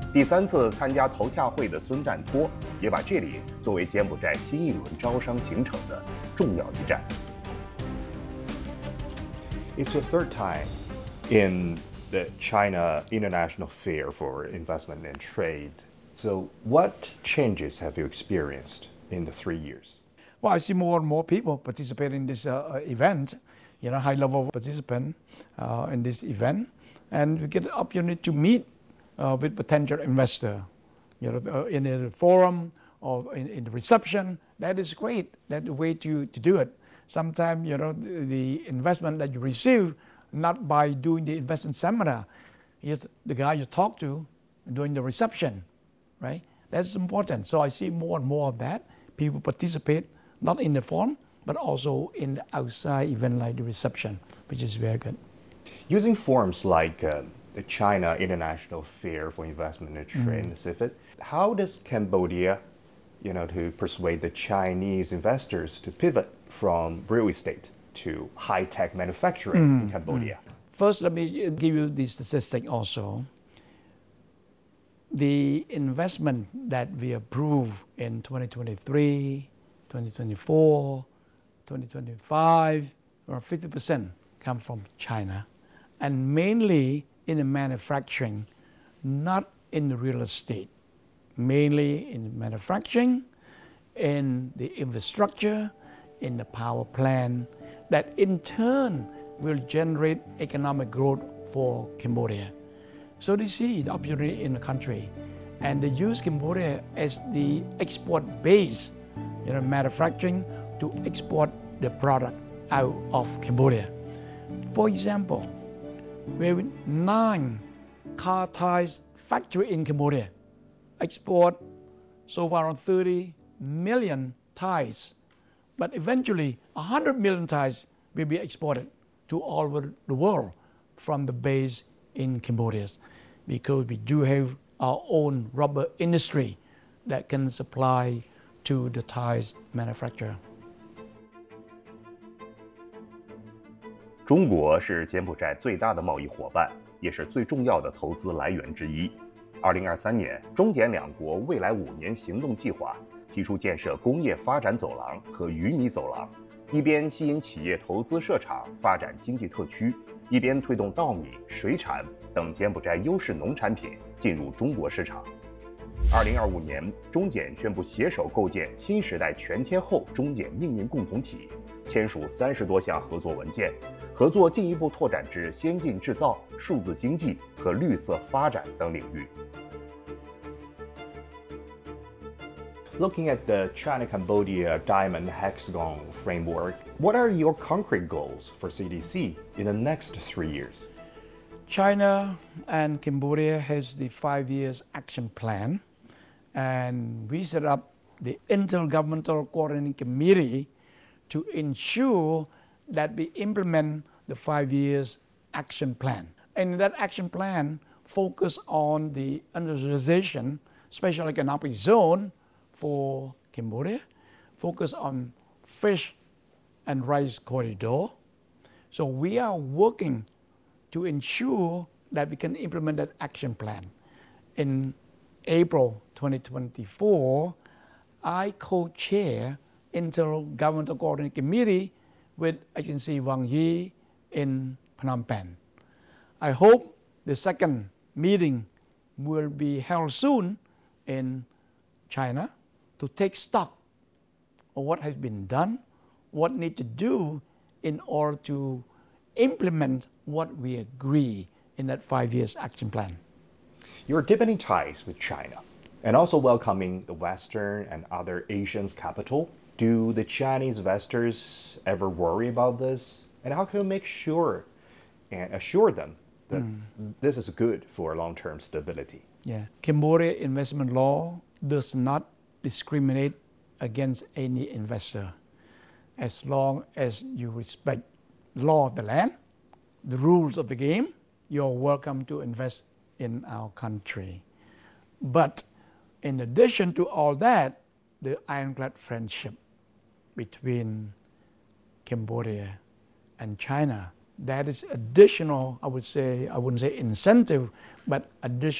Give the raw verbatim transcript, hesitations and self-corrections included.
第三次参加投洽会的孙占托也把这里作为柬埔寨新一轮招商行程的重要一站。 It's the third time in the China International Fair for Investment and Trade. So what changes have you experienced in the three years? Well, I see more and more people participate in this uh, event, you know, high-level participant uh, in this event. And we get the opportunity to meet uh, with potential investor, you know, uh, in a forum or in, in the reception. That is great. That's the way to, to do it. Sometimes, you know, the, the investment that you receive, not by doing the investment seminar, is the guy you talk to during the reception, right? That's important. So I see more and more of that. People participate not in the forum, but also in the outside event like the reception, which is very good. Using forums like uh, the China International Fair for Investment and Trade, mm-hmm. C I F I T, how does Cambodia, you know, to persuade the Chinese investors to pivot from real estate to high-tech manufacturing mm-hmm. in Cambodia? First, let me give you the statistic also. The investment that we approve in twenty twenty-three, twenty twenty-four, twenty twenty-five, or fifty percent come from China, and mainly in the manufacturing, not in the real estate, mainly in manufacturing, in the infrastructure, in the power plant, that in turn will generate economic growth for Cambodia. So they see the opportunity in the country, and they use Cambodia as the export base, you know, manufacturing to export the product out of Cambodia. For example, we have nine car tires factory in Cambodia, export so far around thirty million tires, but eventually one hundred million tires will be exported to all over the world from the base in Cambodia, because we do have our own rubber industry that can supply to the tires manufacturer. 中国是柬埔寨最大的贸易伙伴，也是最重要的投资来源之一。二零二三年，中柬两国未来五年行动计划提出建设工业发展走廊和鱼米走廊，一边吸引企业投资设厂发展经济特区，一边推动稻米、水产等柬埔寨优势农产品进入中国市场。二零二五年，中柬宣布携手构建新时代全天候中柬命运共同体，签署三十多项合作文件，合作进一步拓展至先进制造、数字经济和绿色发展等领域。 Looking at the China-Cambodia Diamond Hexagon framework, what are your concrete goals for C D C in the next three years? China and Cambodia has the five years action plan, and we set up the Intergovernmental Coordinating Committee to ensure that we implement the five years action plan. And that action plan focus on the industrialization, special economic zone for Cambodia, focus on fish and rice corridor. So we are working to ensure that we can implement that action plan. In April twenty twenty-four, I co-chair Intergovernmental Coordinating Committee with Agency Wang Yi in Phnom Penh. I hope the second meeting will be held soon in China to take stock of what has been done, what need to do in order to implement what we agree in that five years action plan. You're deepening ties with China and also welcoming the Western and other Asians' capital. Do the Chinese investors ever worry about this? And how can you make sure and assure them that mm. this is good for long-term stability? Yeah, Cambodia investment law does not discriminate against any investor as long as you respect the law of the land, the rules of the game. You're welcome to invest in our country. But in addition to all that, the ironclad friendship between Cambodia and China, that is additional, I would say, I wouldn't say incentive, but additional